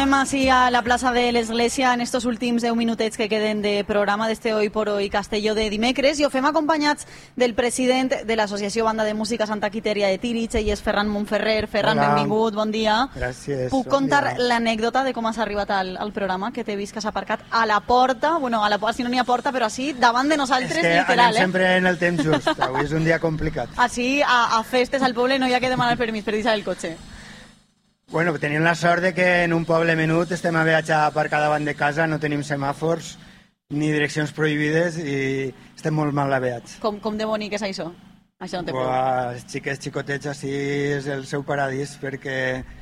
Así a la plaça de l'Església en estos últims 10 minutets que queden de programa d'este Hoy por Hoy Castelló de dimecres i ho fem acompanyats del president de l'Associació Banda de Música Santa Quiteria de Tírig, ell és Ferran Montferrer. Ferran, hola. Benvingut, bon dia. Gràcies. Puc contar l'anècdota de com has arribat al programa, que t'he vist que s'ha aparcat a la porta, bueno, si no n'hi ha porta, però així, davant de nosaltres, literal. És que literal, anem sempre en el temps just, avui és un dia complicat. Així, a festes al poble no hi ha que demanar permís per deixar el cotxe. Bueno, tenim la sort de que en un poble menut estem a viatjar a aparcar davant de casa, no tenim semàfors ni direccions prohibides i estem molt mal aveats. Com de bonic és això? Això no té prou. Els xiquets xicotets així és el seu paradís perquè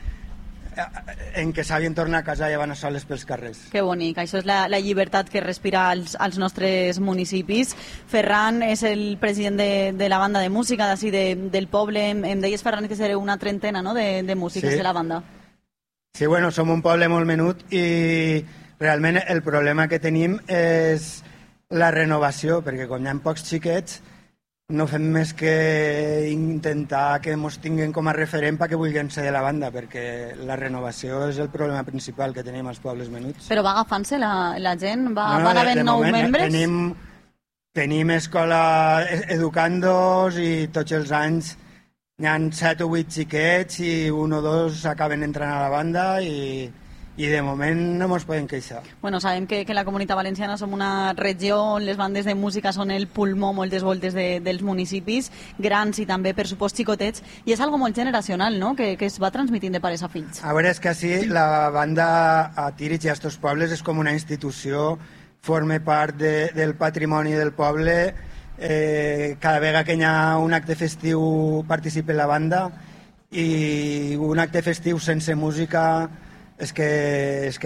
en què sabien tornar a casa ja van a soles pels carrers. Que bonic, això és la llibertat que respira als nostres municipis. Ferran és el president de la banda de música d'ací del poble. Em deies, Ferran, que sereu una trentena, no?, de músics de la banda. Sí, bueno, som un poble molt menut i realment el problema que tenim és la renovació, perquè com hi ha pocs xiquets no fem més que intentar que ens tinguin com a referent perquè vulguin ser de la banda, perquè la renovació és el problema principal que tenim als pobles menuts. Però va agafant-se la gent? Van havent nous membres? Tenim escola educandos i tots els anys hi ha 7 o 8 xiquets i 1 o 2 acaben entrant a la banda i de moment no ens podem queixar. Bueno, sabem que la Comunitat Valenciana som una regió on les bandes de música són el pulmó moltes voltes dels municipis, grans i també, per supost, xicotets, i és algo molt generacional, no?, que es va transmitint de pares a fills. A veure, és que així la banda a Tírig i a estos pobles és com una institució, forma part del patrimoni del poble, cada vegada que hi ha un acte festiu participa la banda i un acte festiu sense música és que